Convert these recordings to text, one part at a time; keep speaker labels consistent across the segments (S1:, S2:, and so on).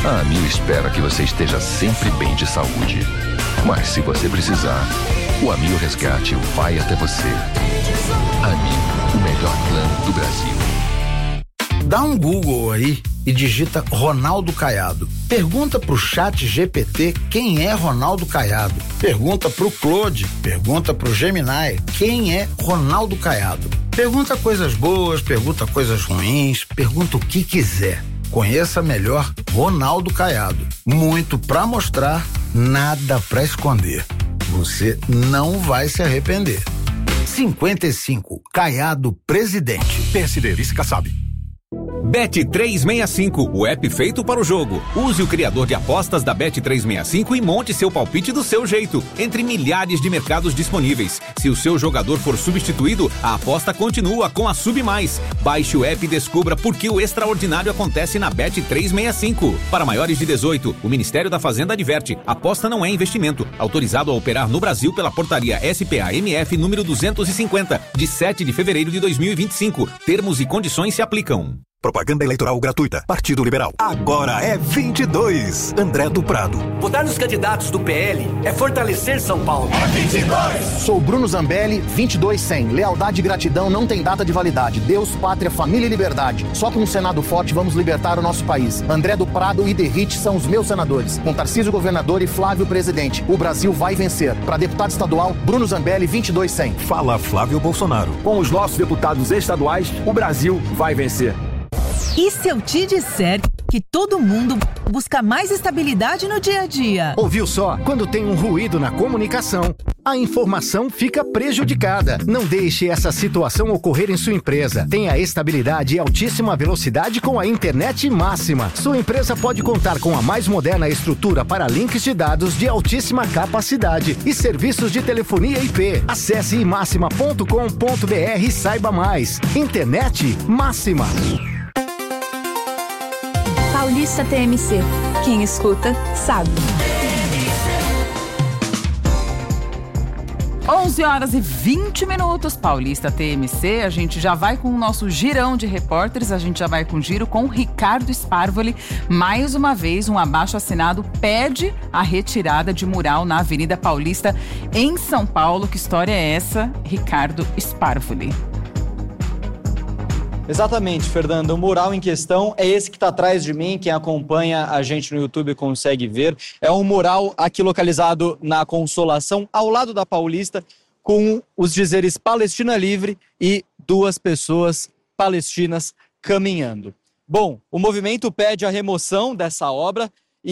S1: A AMIL espera que você esteja sempre bem de saúde. Mas se você precisar, o AMIL Resgate vai até você. AMIL, o melhor plano do Brasil.
S2: Dá um Google aí e digita Ronaldo Caiado. Pergunta pro ChatGPT quem é Ronaldo Caiado. Pergunta pro Claude, pergunta pro Gemini quem é Ronaldo Caiado. Pergunta coisas boas, pergunta coisas ruins, pergunta o que quiser. Conheça melhor Ronaldo Caiado. Muito pra mostrar, nada pra esconder. Você não vai se arrepender. 55, Caiado presidente.
S3: PSD, vice Kassab. Bet365, o app feito para o jogo. Use o criador de apostas da Bet365 e monte seu palpite do seu jeito, entre milhares de mercados disponíveis. Se o seu jogador for substituído, a aposta continua com a Sub+. Baixe o app e descubra por que o extraordinário acontece na Bet365. Para maiores de 18, o Ministério da Fazenda adverte: aposta não é investimento. Autorizado a operar no Brasil pela portaria SPA-MF número 250, de 7 de fevereiro de 2025. Termos e condições se aplicam.
S4: Propaganda eleitoral gratuita. Partido Liberal. Agora é 22. André do Prado.
S5: Votar nos candidatos do PL é fortalecer São Paulo.
S6: É 22.
S7: Sou Bruno Zambelli, 22-100. Lealdade e gratidão não tem data de validade. Deus, pátria, família e liberdade. Só com um Senado forte vamos libertar o nosso país. André do Prado e Derrite são os meus senadores. Com Tarcísio governador e Flávio presidente. O Brasil vai vencer. Para deputado estadual, Bruno Zambelli, 22-100.
S4: Fala Flávio Bolsonaro.
S8: Com os nossos deputados estaduais, o Brasil vai vencer.
S9: E se eu te disser que todo mundo busca mais estabilidade no dia a dia?
S10: Ouviu só? Quando tem um ruído na comunicação, a informação fica prejudicada. Não deixe essa situação ocorrer em sua empresa. Tenha estabilidade e altíssima velocidade com a internet máxima. Sua empresa pode contar com a mais moderna estrutura para links de dados de altíssima capacidade e serviços de telefonia IP. Acesse imaxima.com.br e saiba mais. Internet máxima.
S11: Paulista TMC. Quem escuta, sabe.
S12: 11h20, Paulista TMC. A gente já vai com o nosso girão de repórteres. A gente já vai com giro com Ricardo Sparvoli. Mais uma vez, um abaixo-assinado pede a retirada de mural na Avenida Paulista, em São Paulo. Que história é essa, Ricardo Sparvoli?
S13: Exatamente, Fernanda. O mural em questão é esse que está atrás de mim. Quem acompanha a gente no YouTube consegue ver. É um mural aqui localizado na Consolação, ao lado da Paulista, com os dizeres Palestina Livre e 2 pessoas palestinas caminhando. Bom, o movimento pede a remoção dessa obra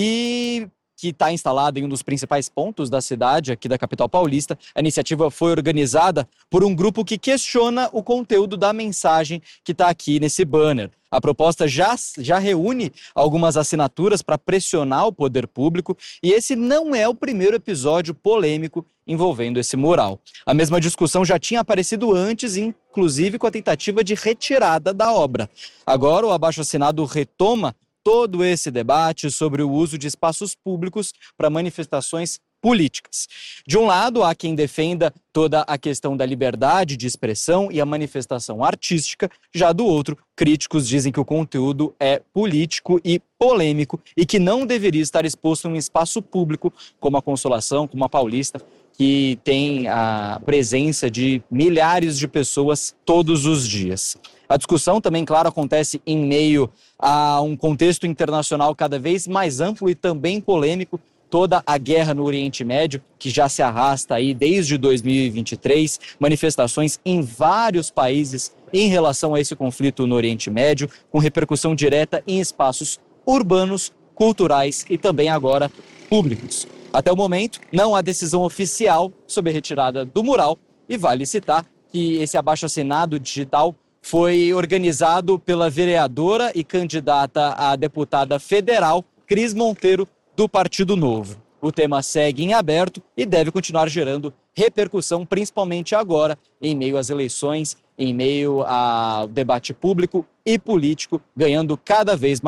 S13: e que está instalada em um dos principais pontos da cidade, aqui da capital paulista. A iniciativa foi organizada por um grupo que questiona o conteúdo da mensagem que está aqui nesse banner. A proposta já reúne algumas assinaturas para pressionar o poder público e esse não é o primeiro episódio polêmico envolvendo esse mural. A mesma discussão já tinha aparecido antes, inclusive com a tentativa de retirada da obra. Agora o abaixo-assinado retoma todo esse debate sobre o uso de espaços públicos para manifestações políticas. De um lado, há quem defenda toda a questão da liberdade de expressão e a manifestação artística, já do outro, críticos dizem que o conteúdo é político e polêmico e que não deveria estar exposto em um espaço público como a Consolação, como a Paulista, que tem a presença de milhares de pessoas todos os dias. A discussão também, claro, acontece em meio a um contexto internacional cada vez mais amplo e também polêmico, toda a guerra no Oriente Médio, que já se arrasta aí desde 2023, manifestações em vários países em relação a esse conflito no Oriente Médio, com repercussão direta em espaços urbanos, culturais e também agora públicos. Até o momento, não há decisão oficial sobre a retirada do mural e vale citar que esse abaixo-assinado digital foi organizado pela vereadora e candidata a deputada federal Cris Monteiro, do Partido Novo. O tema segue em aberto e deve continuar gerando repercussão, principalmente agora, em meio às eleições, em meio ao debate público e político, ganhando cada vez mais